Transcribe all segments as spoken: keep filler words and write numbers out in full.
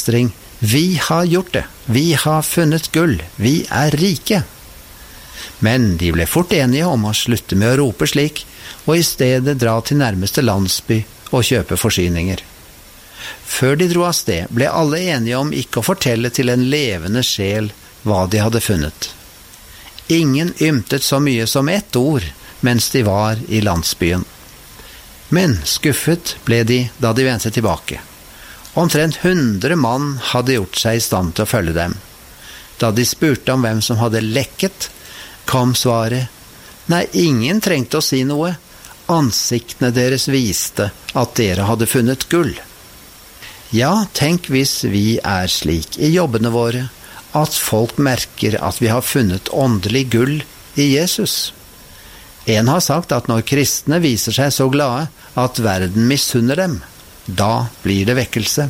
begeistring: «Vi har gjort det, vi har funnet gull, vi er rike!» Men de ble fort enige om å slutte med å rope slik, og i stedet dra til nærmeste landsby og kjøpe forsyninger. Før de dro av sted, ble alle enige om ikke å fortelle til en levende sjel hva de hadde funnet. Ingen ymtet så mye som ett ord mens de var i landsbyen. Men skuffet ble de da de vendte tilbake. Omtrent hundre mann hadde gjort seg i stand til å følge dem. Da de spurte om hvem som hadde lekket, kom svaret: «Nei, ingen trengte å si noe. Ansiktene deres viste at dere hadde funnet gull.» Ja, tenk hvis vi er slik i jobbene våre, at folk merker at vi har funnet åndelig gull i Jesus. En har sagt at når kristne viser seg så glade at verden misunner dem, da blir det vekkelse.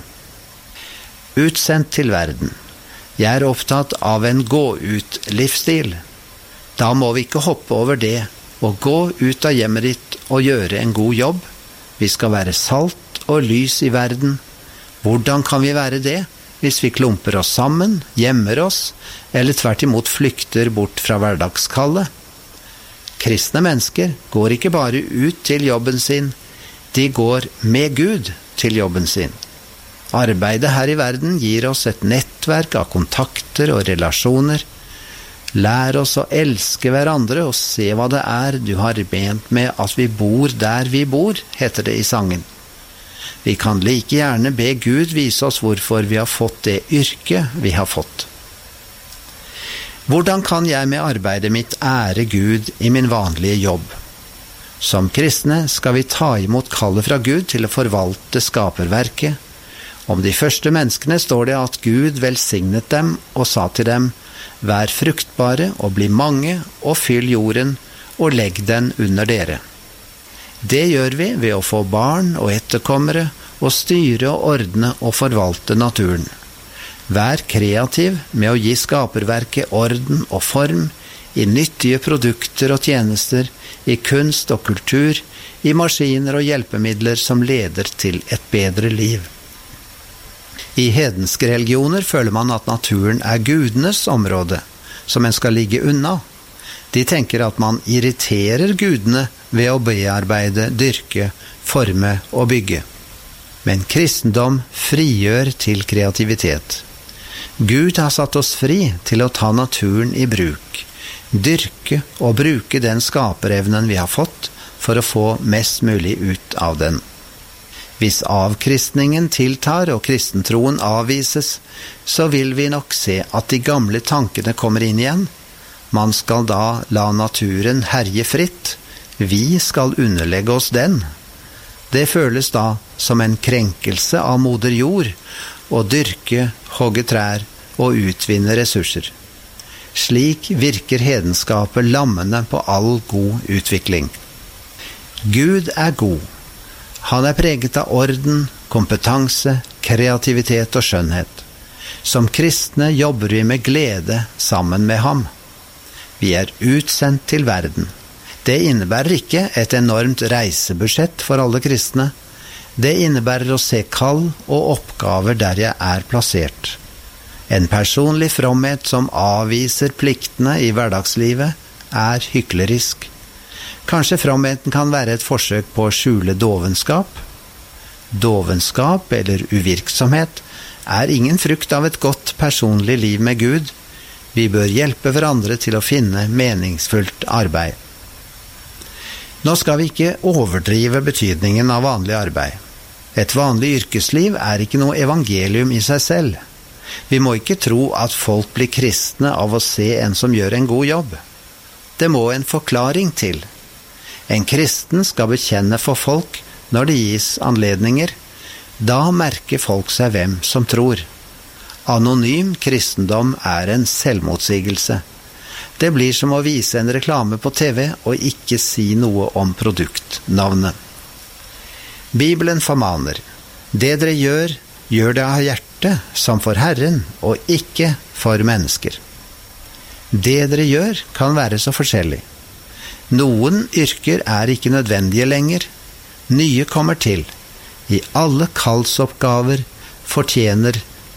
Utsendt til verden. Jeg er opptatt av en gå-ut-livsstil. Da må vi ikke hoppe over det og gå ut av hjemmet ditt og gjøre en god jobb. Vi skal være salt og lys i verden. Hvordan kan vi være det hvis vi klumper oss sammen, gjemmer oss, eller tvert imot flykter bort fra hverdagskallet? Kristne mennesker går ikke bare ut til jobben sin, de går med Gud til jobben sin. Arbeidet her i verden gir oss et nettverk av kontakter og relasjoner. Lær oss å elske hverandre og se hva det er du har ment med at vi bor der vi bor, heter det i sangen. Vi kan like gjerne be Gud vise oss hvorfor vi har fått det yrket vi har fått. Hvordan kan jeg med arbeidet mitt ære Gud i min vanlige jobb? Som kristne skal vi ta imot kallet fra Gud til å forvalte skaperverket. Om de første menneskene står det at Gud velsignet dem og sa til dem: «Vær fruktbare og bli mange, og fyll jorden, og legg den under dere.» Det gjør vi ved å få barn og etterkommere, og styre og ordne og forvalte naturen. Vær kreativ med å gi skaperverket orden og form, i nyttige produkter og tjenester, i kunst og kultur, i maskiner og hjelpemidler som leder til et bedre liv. I hedenske religioner føler man at naturen er gudenes område, som en skal ligge unna. De tenker at man irriterer gudene ved å bearbeide, dyrke, forme og bygge. Men kristendom frigjør til kreativitet. Gud har satt oss fri til å ta naturen i bruk, dyrke og bruke den skaperevnen vi har fått for å få mest mulig ut av den. Hvis avkristningen tiltar og kristentroen avvises, så vil vi nok se at de gamle tankene kommer inn igjen. Man skal da la naturen herje fritt. Vi skal underlegge oss den. Det føles da som en krenkelse av moder jord, å dyrke, hogge trær og utvinne ressurser. Slik virker hedenskapet lammende på all god utvikling. Gud er god. Han er preget av orden, kompetanse, kreativitet og skjønnhet. Som kristne jobber vi med glede sammen med ham. Vi er utsendt til verden. Det innebærer ikke et enormt reisebudsjett for alle kristne. Det innebærer å se kall og oppgaver der jeg er plassert. En personlig fromhet som avviser pliktene i hverdagslivet er hyklerisk. Kanskje fromheten kan være et forsøk på å skjule dovenskap. Dovenskap eller uvirksomhet er ingen frukt av et godt personlig liv med Gud. Vi bør hjelpe hverandre til å finne meningsfullt arbeid. Nå skal vi ikke overdrive betydningen av vanlig arbeid. Et vanlig yrkesliv er ikke noe evangelium i seg selv. Vi må ikke tro at folk blir kristne av å se en som gjør en god jobb. Det må en forklaring til. En kristen skal bekjenne for folk når det gis anledninger. Da merker folk seg hvem som tror. Anonym kristendom er en selvmotsigelse. Det blir som å vise en reklame på T V og ikke si noe om produktnavnet. Bibelen formaner: det dere gjør, gjør det av hjertet som for Herren og ikke for mennesker. Det dere gjør kan være så forskjellig. Noen yrker er ikke nødvendige lenger. Nye kommer til. I alle kallsoppgaver fortjener